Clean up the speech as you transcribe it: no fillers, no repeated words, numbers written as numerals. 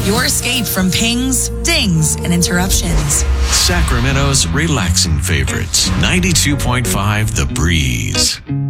Your escape from pings, dings, and interruptions. Sacramento's relaxing favorites. 92.5 The Breeze.